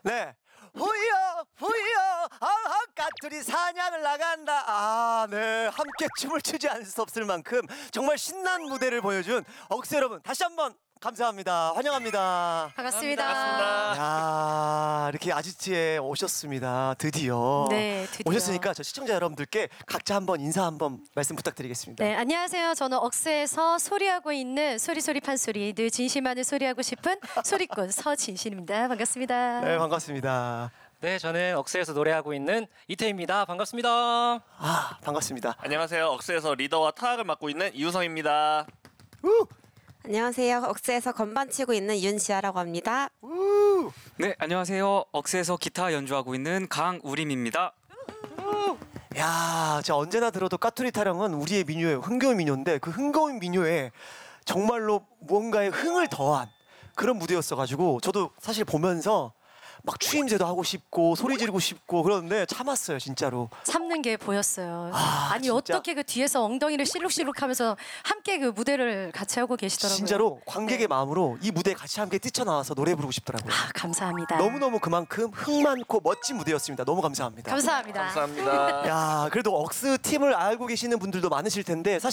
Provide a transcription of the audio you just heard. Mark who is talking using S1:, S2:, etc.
S1: 네. 후이요 후이요 아하 까투리 사냥을 나간다. 아, 네. 함께 춤을 추지 않을 수 없을 만큼 정말 신난 무대를 보여준 억새 여러분 다시 한번 감사합니다. 환영합니다.
S2: 반갑습니다.
S1: 야, 이렇게 아지트에 오셨습니다. 드디어.
S2: 네, 드디어.
S1: 오셨으니까 저 시청자 여러분들께 각자 한번 인사 한번 말씀 부탁드리겠습니다.
S2: 네, 안녕하세요. 저는 억새에서 소리하고 있는 소리소리 판소리 늘 진심만을 소리하고 싶은 소리꾼 서진신입니다. 반갑습니다.
S1: 네, 반갑습니다.
S3: 네, 저는 억새에서 노래하고 있는 이태입니다. 반갑습니다.
S1: 아, 반갑습니다.
S4: 안녕하세요. 억새에서 리더와 타악을 맡고 있는 이우성입니다.
S1: 우!
S5: 안녕하세요. 억새에서 건반 치고 있는 윤지아라고 합니다.
S1: 우!
S6: 네, 안녕하세요. 억새에서 기타 연주하고 있는 강우림입니다.
S1: 야, 제가 언제나 들어도 까투리 타령은 우리의 민요예요. 흥겨운 민요인데 그 흥겨운 민요에 정말로 무언가의 흥을 더한 그런 무대였어가지고 저도 사실 보면서 막 추임새도 하고 싶고 소리 지르고 싶고 그러는데 참았어요, 진짜로.
S2: 참는 게 보였어요. 아니
S1: 진짜.
S2: 어떻게 그 뒤에서 엉덩이를 실룩실룩하면서 함께 그 무대를 같이 하고 계시더라고요.
S1: 진짜로 관객의
S2: 네.
S1: 마음으로 이 무대에 같이 함께 뛰쳐나와서 노래 부르고 싶더라고요.
S2: 아, 감사합니다.
S1: 너무너무 그만큼 흥 많고 멋진 무대였습니다. 너무 감사합니다.
S2: 감사합니다.
S4: 감사합니다.
S1: 야, 그래도 억스 팀을 알고 계시는 분들도 많으실 텐데 사실